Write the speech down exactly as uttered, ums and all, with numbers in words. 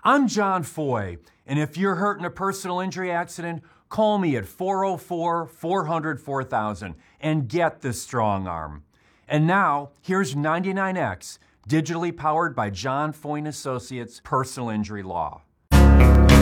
I'm John Foy, and if you're hurt in a personal injury accident, call me at four oh four, four hundred, four thousand and get the strong arm. And now, here's ninety-nine X, digitally powered by John Foy and Associates Personal Injury Law.